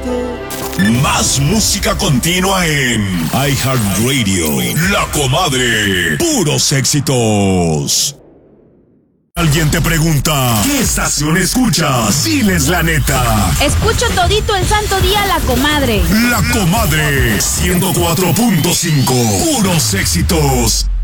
Más música continua en iHeartRadio. La Comadre. Puros éxitos. Alguien te pregunta, ¿qué estación escuchas? Diles la neta. Escucho todito el santo día La Comadre. La Comadre 104.5. Puros éxitos.